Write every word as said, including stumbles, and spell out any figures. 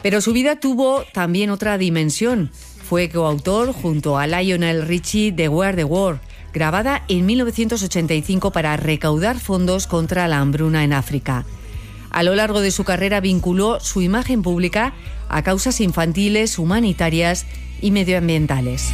Pero su vida tuvo también otra dimensión. Fue coautor junto a Lionel Richie de We Are the World, grabada en mil novecientos ochenta y cinco para recaudar fondos contra la hambruna en África. A lo largo de su carrera vinculó su imagen pública a causas infantiles, humanitarias y medioambientales.